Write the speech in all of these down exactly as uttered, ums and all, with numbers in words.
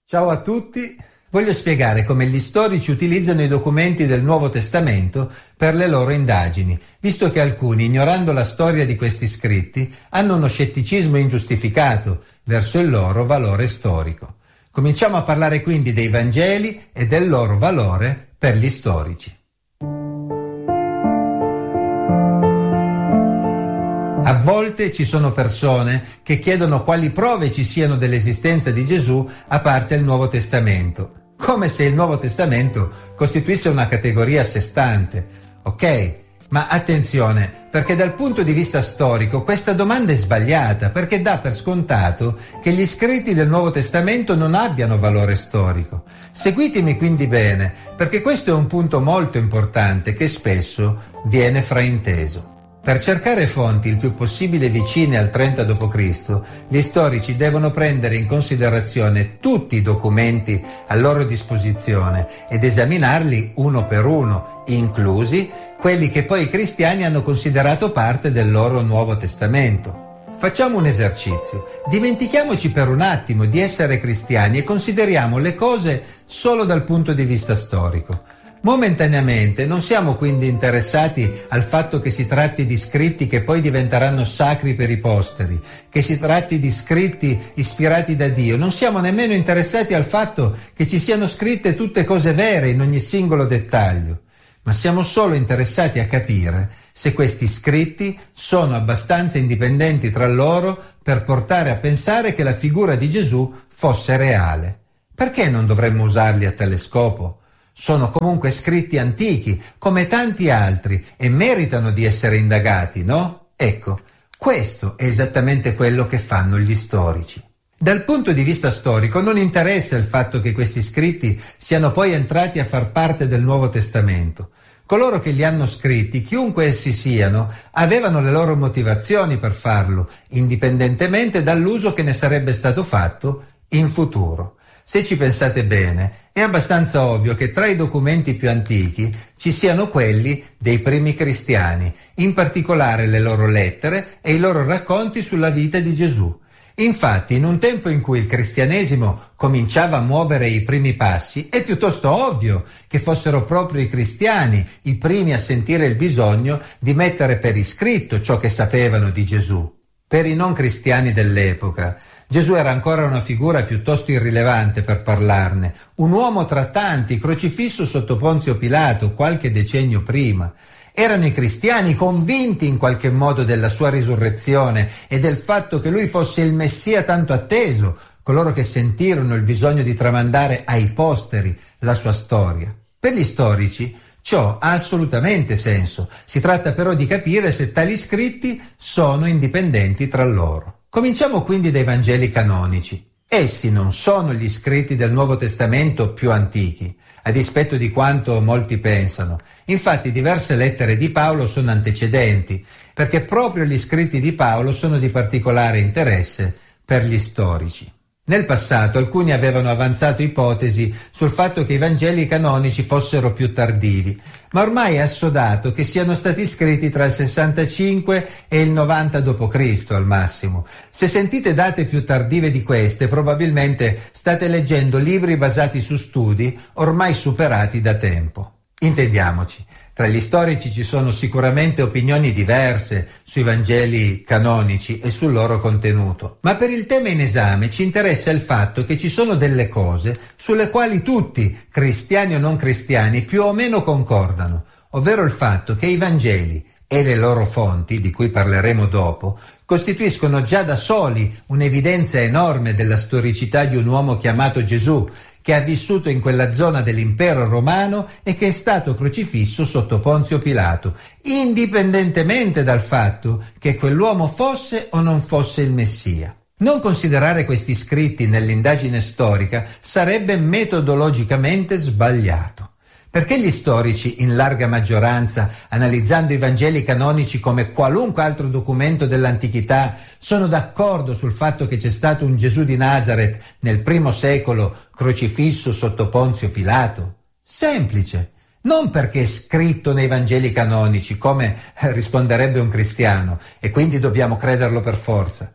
Ciao a tutti, voglio spiegare come gli storici utilizzano i documenti del Nuovo Testamento per le loro indagini, visto che alcuni, ignorando la storia di questi scritti, hanno uno scetticismo ingiustificato verso il loro valore storico. Cominciamo a parlare quindi dei Vangeli e del loro valore per gli storici. A volte ci sono persone che chiedono quali prove ci siano dell'esistenza di Gesù a parte il Nuovo Testamento, come se il Nuovo Testamento costituisse una categoria a sé stante. Ok, ma attenzione, perché dal punto di vista storico questa domanda è sbagliata, perché dà per scontato che gli scritti del Nuovo Testamento non abbiano valore storico. Seguitemi quindi bene, perché questo è un punto molto importante che spesso viene frainteso. Per cercare fonti il più possibile vicine al trenta dopo Cristo, gli storici devono prendere in considerazione tutti i documenti a loro disposizione ed esaminarli uno per uno, inclusi quelli che poi i cristiani hanno considerato parte del loro Nuovo Testamento. Facciamo un esercizio. Dimentichiamoci per un attimo di essere cristiani e consideriamo le cose solo dal punto di vista storico. Momentaneamente non siamo quindi interessati al fatto che si tratti di scritti che poi diventeranno sacri per i posteri, che si tratti di scritti ispirati da Dio. Non siamo nemmeno interessati al fatto che ci siano scritte tutte cose vere in ogni singolo dettaglio, ma siamo solo interessati a capire se questi scritti sono abbastanza indipendenti tra loro per portare a pensare che la figura di Gesù fosse reale. Perché non dovremmo usarli a tale scopo? Sono comunque scritti antichi, come tanti altri, e meritano di essere indagati, no? Ecco, questo è esattamente quello che fanno gli storici. Dal punto di vista storico non interessa il fatto che questi scritti siano poi entrati a far parte del Nuovo Testamento. Coloro che li hanno scritti, chiunque essi siano, avevano le loro motivazioni per farlo, indipendentemente dall'uso che ne sarebbe stato fatto in futuro. Se ci pensate bene, è abbastanza ovvio che tra i documenti più antichi ci siano quelli dei primi cristiani, in particolare le loro lettere e i loro racconti sulla vita di Gesù. Infatti, in un tempo in cui il cristianesimo cominciava a muovere i primi passi, è piuttosto ovvio che fossero proprio i cristiani i primi a sentire il bisogno di mettere per iscritto ciò che sapevano di Gesù. Per i non cristiani dell'epoca, Gesù era ancora una figura piuttosto irrilevante per parlarne, un uomo tra tanti, crocifisso sotto Ponzio Pilato qualche decennio prima. Erano i cristiani convinti in qualche modo della sua risurrezione e del fatto che lui fosse il Messia tanto atteso, coloro che sentirono il bisogno di tramandare ai posteri la sua storia. Per gli storici ciò ha assolutamente senso, si tratta però di capire se tali scritti sono indipendenti tra loro. Cominciamo quindi dai Vangeli canonici. Essi non sono gli scritti del Nuovo Testamento più antichi, a dispetto di quanto molti pensano. Infatti diverse lettere di Paolo sono antecedenti, perché proprio gli scritti di Paolo sono di particolare interesse per gli storici. Nel passato alcuni avevano avanzato ipotesi sul fatto che i Vangeli canonici fossero più tardivi, ma ormai è assodato che siano stati scritti tra il sessantacinque e il novanta dopo Cristo al massimo. Se sentite date più tardive di queste, probabilmente state leggendo libri basati su studi ormai superati da tempo. Intendiamoci, tra gli storici ci sono sicuramente opinioni diverse sui Vangeli canonici e sul loro contenuto, ma per il tema in esame ci interessa il fatto che ci sono delle cose sulle quali tutti, cristiani o non cristiani, più o meno concordano, ovvero il fatto che i Vangeli e le loro fonti, di cui parleremo dopo, costituiscono già da soli un'evidenza enorme della storicità di un uomo chiamato Gesù, che ha vissuto in quella zona dell'impero romano e che è stato crocifisso sotto Ponzio Pilato, indipendentemente dal fatto che quell'uomo fosse o non fosse il Messia. Non considerare questi scritti nell'indagine storica sarebbe metodologicamente sbagliato, perché gli storici, in larga maggioranza, analizzando i Vangeli canonici come qualunque altro documento dell'antichità, sono d'accordo sul fatto che c'è stato un Gesù di Nazaret nel primo secolo crocifisso sotto Ponzio Pilato? Semplice. Non perché è scritto nei Vangeli canonici, come risponderebbe un cristiano, e quindi dobbiamo crederlo per forza,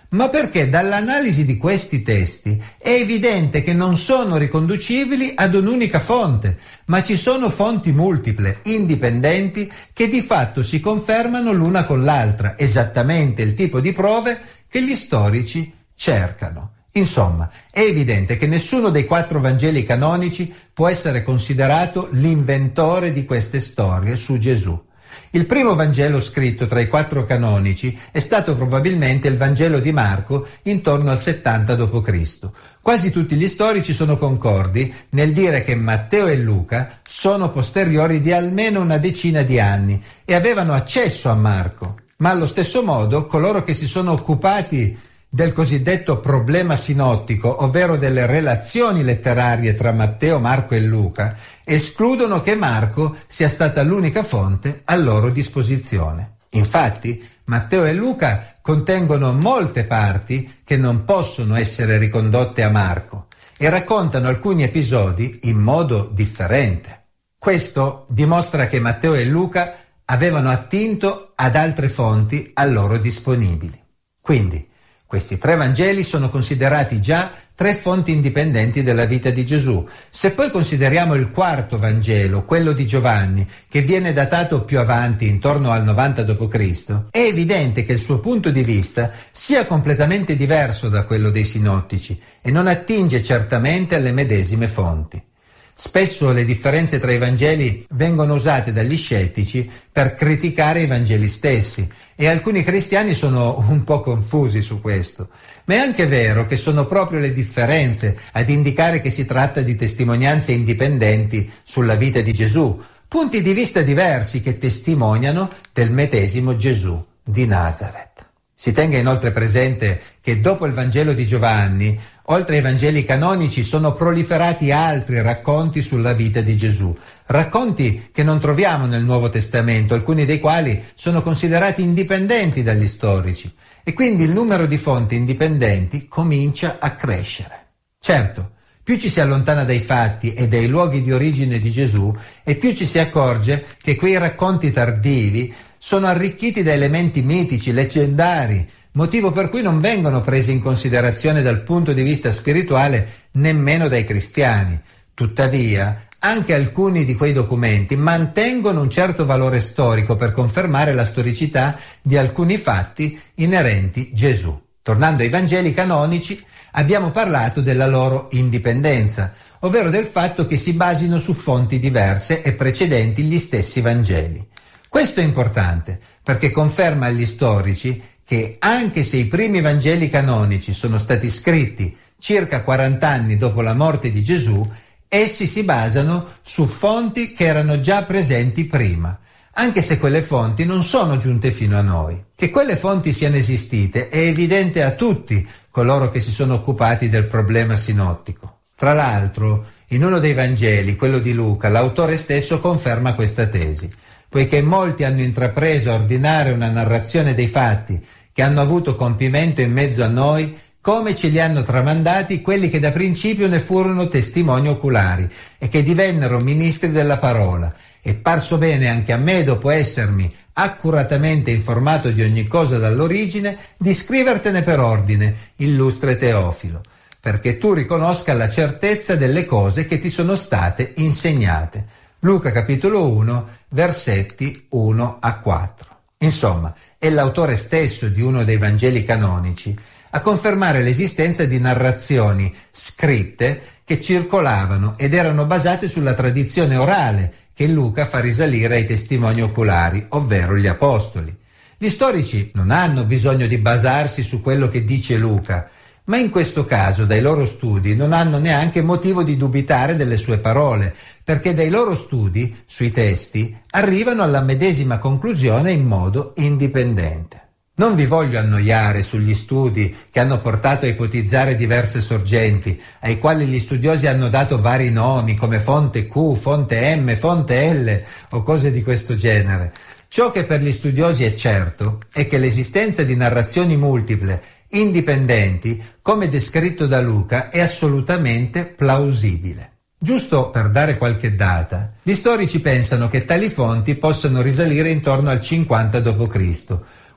ma perché dall'analisi di questi testi è evidente che non sono riconducibili ad un'unica fonte, ma ci sono fonti multiple, indipendenti, che di fatto si confermano l'una con l'altra, esattamente il tipo di prove che gli storici cercano. Insomma, è evidente che nessuno dei quattro Vangeli canonici può essere considerato l'inventore di queste storie su Gesù. Il primo Vangelo scritto tra i quattro canonici è stato probabilmente il Vangelo di Marco intorno al settanta dopo Cristo Quasi tutti gli storici sono concordi nel dire che Matteo e Luca sono posteriori di almeno una decina di anni e avevano accesso a Marco, ma allo stesso modo coloro che si sono occupati del cosiddetto problema sinottico, ovvero delle relazioni letterarie tra Matteo, Marco e Luca, escludono che Marco sia stata l'unica fonte a loro disposizione. Infatti, Matteo e Luca contengono molte parti che non possono essere ricondotte a Marco e raccontano alcuni episodi in modo differente. Questo dimostra che Matteo e Luca avevano attinto ad altre fonti a loro disponibili. Quindi, questi tre Vangeli sono considerati già tre fonti indipendenti della vita di Gesù. Se poi consideriamo il quarto Vangelo, quello di Giovanni, che viene datato più avanti, intorno al novanta dopo Cristo, è evidente che il suo punto di vista sia completamente diverso da quello dei sinottici e non attinge certamente alle medesime fonti. Spesso le differenze tra i Vangeli vengono usate dagli scettici per criticare i Vangeli stessi e alcuni cristiani sono un po' confusi su questo. Ma è anche vero che sono proprio le differenze ad indicare che si tratta di testimonianze indipendenti sulla vita di Gesù, punti di vista diversi che testimoniano del medesimo Gesù di Nazaret. Si tenga inoltre presente che dopo il Vangelo di Giovanni, oltre ai Vangeli canonici, sono proliferati altri racconti sulla vita di Gesù, racconti che non troviamo nel Nuovo Testamento, alcuni dei quali sono considerati indipendenti dagli storici, e quindi il numero di fonti indipendenti comincia a crescere. Certo, più ci si allontana dai fatti e dai luoghi di origine di Gesù, e più ci si accorge che quei racconti tardivi sono arricchiti da elementi mitici, leggendari, motivo per cui non vengono presi in considerazione dal punto di vista spirituale nemmeno dai cristiani. Tuttavia, anche alcuni di quei documenti mantengono un certo valore storico per confermare la storicità di alcuni fatti inerenti Gesù. Tornando ai Vangeli canonici, abbiamo parlato della loro indipendenza, ovvero del fatto che si basino su fonti diverse e precedenti gli stessi Vangeli. Questo è importante perché conferma agli storici che anche se i primi Vangeli canonici sono stati scritti circa quaranta anni dopo la morte di Gesù, essi si basano su fonti che erano già presenti prima, anche se quelle fonti non sono giunte fino a noi. Che quelle fonti siano esistite è evidente a tutti coloro che si sono occupati del problema sinottico. Tra l'altro, in uno dei Vangeli, quello di Luca, l'autore stesso conferma questa tesi. Poiché molti hanno intrapreso a ordinare una narrazione dei fatti che hanno avuto compimento in mezzo a noi, come ce li hanno tramandati quelli che da principio ne furono testimoni oculari e che divennero ministri della parola, e parso bene anche a me, dopo essermi accuratamente informato di ogni cosa dall'origine, di scrivertene per ordine, illustre Teofilo, perché tu riconosca la certezza delle cose che ti sono state insegnate. Luca capitolo uno, versetti uno a quattro. Insomma, è l'autore stesso di uno dei Vangeli canonici a confermare l'esistenza di narrazioni scritte che circolavano ed erano basate sulla tradizione orale che Luca fa risalire ai testimoni oculari, ovvero gli apostoli. Gli storici non hanno bisogno di basarsi su quello che dice Luca, ma in questo caso dai loro studi non hanno neanche motivo di dubitare delle sue parole, perché dai loro studi sui testi arrivano alla medesima conclusione in modo indipendente. Non vi voglio annoiare sugli studi che hanno portato a ipotizzare diverse sorgenti, ai quali gli studiosi hanno dato vari nomi come fonte Q, fonte M, fonte L o cose di questo genere. Ciò che per gli studiosi è certo è che l'esistenza di narrazioni multiple indipendenti, come descritto da Luca, è assolutamente plausibile. Giusto per dare qualche data, gli storici pensano che tali fonti possano risalire intorno al cinquanta dopo Cristo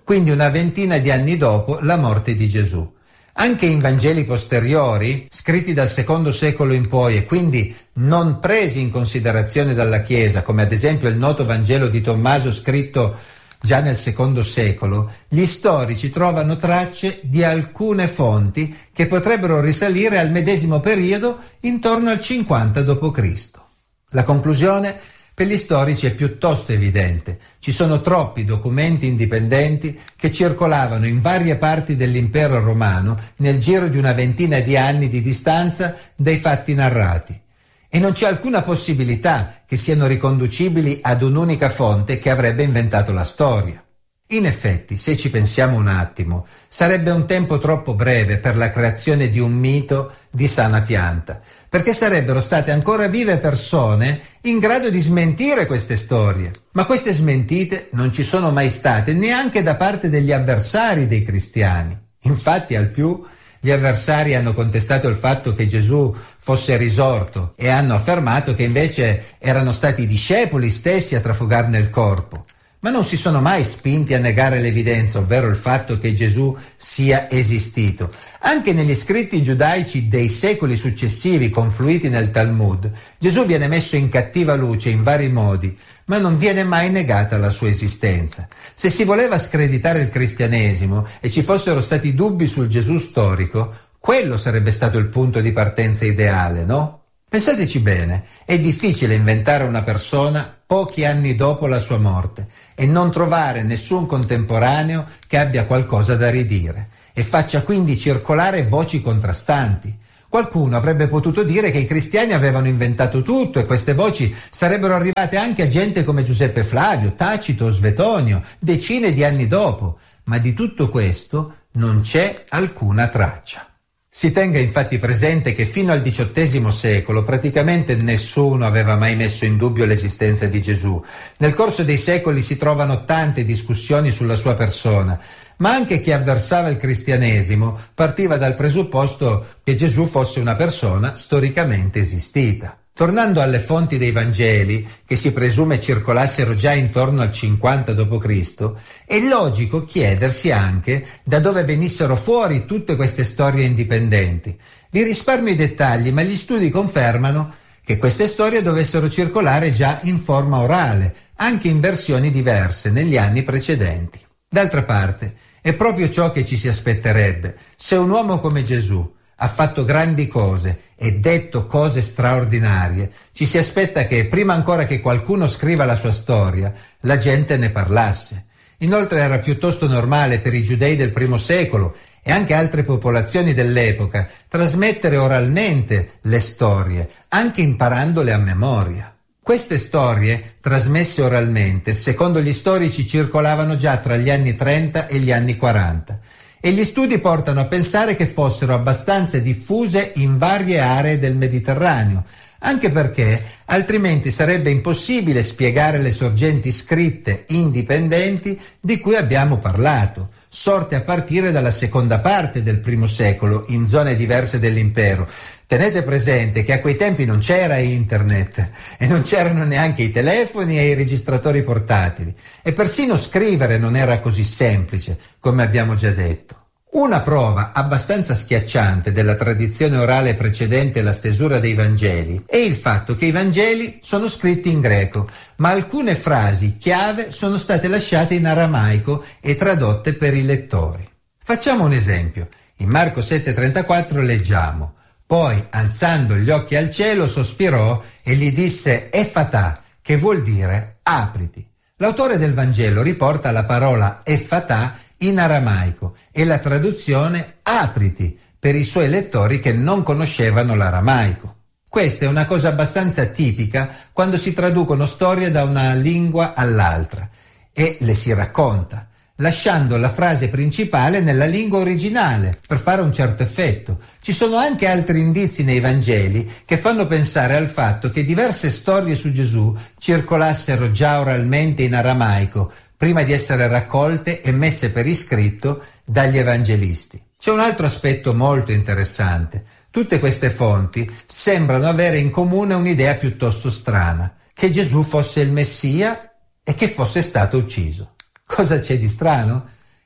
quindi una ventina di anni dopo la morte di Gesù. Anche in Vangeli posteriori, scritti dal secondo secolo in poi e quindi non presi in considerazione dalla Chiesa, come ad esempio il noto Vangelo di Tommaso scritto già nel secondo secolo, gli storici trovano tracce di alcune fonti che potrebbero risalire al medesimo periodo intorno al cinquanta dopo Cristo. La conclusione per gli storici è piuttosto evidente. Ci sono troppi documenti indipendenti che circolavano in varie parti dell'impero romano nel giro di una ventina di anni di distanza dai fatti narrati. E non c'è alcuna possibilità che siano riconducibili ad un'unica fonte che avrebbe inventato la storia. In effetti, se ci pensiamo un attimo, sarebbe un tempo troppo breve per la creazione di un mito di sana pianta, perché sarebbero state ancora vive persone in grado di smentire queste storie. Ma queste smentite non ci sono mai state neanche da parte degli avversari dei cristiani. Infatti, al più, gli avversari hanno contestato il fatto che Gesù fosse risorto e hanno affermato che invece erano stati i discepoli stessi a trafugarne il corpo. Ma non si sono mai spinti a negare l'evidenza, ovvero il fatto che Gesù sia esistito. Anche negli scritti giudaici dei secoli successivi confluiti nel Talmud, Gesù viene messo in cattiva luce in vari modi, ma non viene mai negata la sua esistenza. Se si voleva screditare il cristianesimo e ci fossero stati dubbi sul Gesù storico, quello sarebbe stato il punto di partenza ideale, no? Pensateci bene, è difficile inventare una persona pochi anni dopo la sua morte e non trovare nessun contemporaneo che abbia qualcosa da ridire e faccia quindi circolare voci contrastanti. Qualcuno avrebbe potuto dire che i cristiani avevano inventato tutto e queste voci sarebbero arrivate anche a gente come Giuseppe Flavio, Tacito o Svetonio, decine di anni dopo, ma di tutto questo non c'è alcuna traccia. Si tenga infatti presente che fino al diciottesimo secolo praticamente nessuno aveva mai messo in dubbio l'esistenza di Gesù. Nel corso dei secoli si trovano tante discussioni sulla sua persona, ma anche chi avversava il cristianesimo partiva dal presupposto che Gesù fosse una persona storicamente esistita. Tornando alle fonti dei Vangeli, che si presume circolassero già intorno al cinquanta dopo Cristo, è logico chiedersi anche da dove venissero fuori tutte queste storie indipendenti. Vi risparmio i dettagli, ma gli studi confermano che queste storie dovessero circolare già in forma orale, anche in versioni diverse negli anni precedenti. D'altra parte, è proprio ciò che ci si aspetterebbe. Se un uomo come Gesù ha fatto grandi cose e detto cose straordinarie, ci si aspetta che, prima ancora che qualcuno scriva la sua storia, la gente ne parlasse. Inoltre era piuttosto normale per i giudei del primo secolo e anche altre popolazioni dell'epoca trasmettere oralmente le storie, anche imparandole a memoria. Queste storie, trasmesse oralmente, secondo gli storici circolavano già tra gli anni trenta e gli anni quaranta. E gli studi portano a pensare che fossero abbastanza diffuse in varie aree del Mediterraneo, anche perché altrimenti sarebbe impossibile spiegare le sorgenti scritte indipendenti di cui abbiamo parlato, sorte a partire dalla seconda parte del primo secolo in zone diverse dell'impero. Tenete presente che a quei tempi non c'era internet e non c'erano neanche i telefoni e i registratori portatili e persino scrivere non era così semplice, come abbiamo già detto. Una prova abbastanza schiacciante della tradizione orale precedente la stesura dei Vangeli è il fatto che i Vangeli sono scritti in greco, ma alcune frasi chiave sono state lasciate in aramaico e tradotte per i lettori. Facciamo un esempio. In Marco sette trentaquattro leggiamo: «Poi, alzando gli occhi al cielo, sospirò e gli disse Effatà, che vuol dire apriti». L'autore del Vangelo riporta la parola Effatà in aramaico e la traduzione apriti per i suoi lettori che non conoscevano l'aramaico. Questa è una cosa abbastanza tipica quando si traducono storie da una lingua all'altra e le si racconta, lasciando la frase principale nella lingua originale per fare un certo effetto. Ci sono anche altri indizi nei Vangeli che fanno pensare al fatto che diverse storie su Gesù circolassero già oralmente in aramaico prima di essere raccolte e messe per iscritto dagli evangelisti. C'è un altro aspetto molto interessante. Tutte queste fonti sembrano avere in comune un'idea piuttosto strana, che Gesù fosse il Messia e che fosse stato ucciso. Cosa c'è di strano?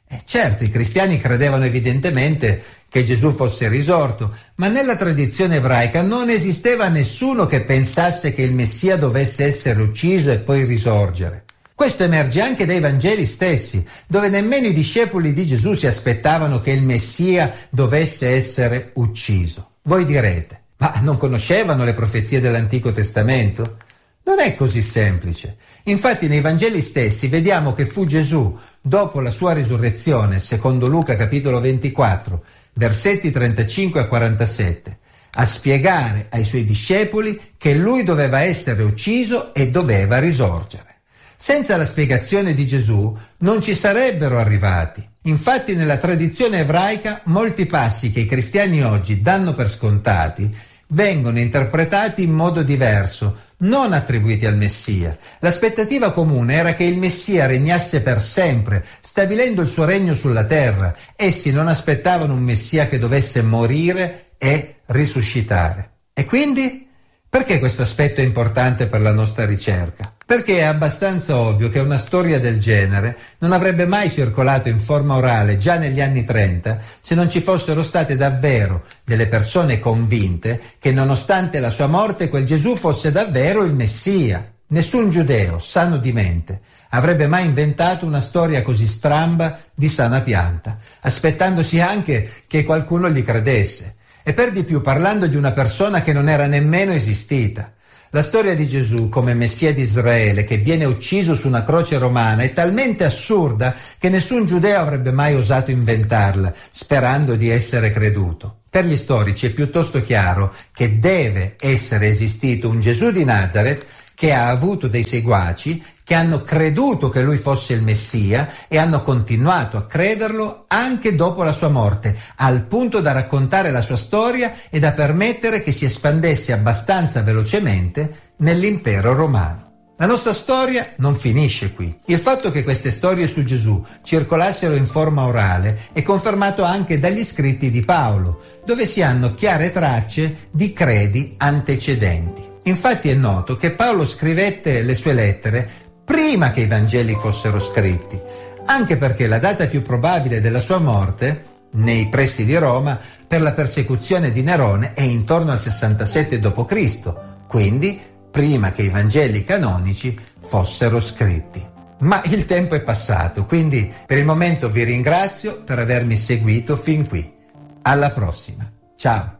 Eh, certo, i cristiani credevano evidentemente che Gesù fosse risorto, ma nella tradizione ebraica non esisteva nessuno che pensasse che il Messia dovesse essere ucciso e poi risorgere. Questo emerge anche dai Vangeli stessi, dove nemmeno i discepoli di Gesù si aspettavano che il Messia dovesse essere ucciso. Voi direte, ma non conoscevano le profezie dell'Antico Testamento? Non è così semplice. Infatti nei Vangeli stessi vediamo che fu Gesù, dopo la sua risurrezione, secondo Luca capitolo ventiquattro, versetti trentacinque a quarantasette, a spiegare ai suoi discepoli che lui doveva essere ucciso e doveva risorgere. Senza la spiegazione di Gesù non ci sarebbero arrivati. Infatti nella tradizione ebraica molti passi che i cristiani oggi danno per scontati vengono interpretati in modo diverso, non attribuiti al Messia. L'aspettativa comune era che il Messia regnasse per sempre, stabilendo il suo regno sulla terra. Essi non aspettavano un Messia che dovesse morire e risuscitare. E quindi? Perché questo aspetto è importante per la nostra ricerca? Perché è abbastanza ovvio che una storia del genere non avrebbe mai circolato in forma orale già negli anni trenta se non ci fossero state davvero delle persone convinte che nonostante la sua morte quel Gesù fosse davvero il Messia. Nessun giudeo, sano di mente, avrebbe mai inventato una storia così stramba di sana pianta, aspettandosi anche che qualcuno gli credesse. E per di più parlando di una persona che non era nemmeno esistita. La storia di Gesù come Messia di Israele che viene ucciso su una croce romana è talmente assurda che nessun giudeo avrebbe mai osato inventarla, sperando di essere creduto. Per gli storici è piuttosto chiaro che deve essere esistito un Gesù di Nazareth che ha avuto dei seguaci che hanno creduto che lui fosse il Messia e hanno continuato a crederlo anche dopo la sua morte, al punto da raccontare la sua storia e da permettere che si espandesse abbastanza velocemente nell'impero romano. La nostra storia non finisce qui. Il fatto che queste storie su Gesù circolassero in forma orale è confermato anche dagli scritti di Paolo, dove si hanno chiare tracce di credi antecedenti. Infatti è noto che Paolo scrivette le sue lettere prima che i Vangeli fossero scritti, anche perché la data più probabile della sua morte, nei pressi di Roma, per la persecuzione di Nerone è intorno al sessantasette dopo Cristo, quindi prima che i Vangeli canonici fossero scritti. Ma il tempo è passato, quindi per il momento vi ringrazio per avermi seguito fin qui. Alla prossima. Ciao!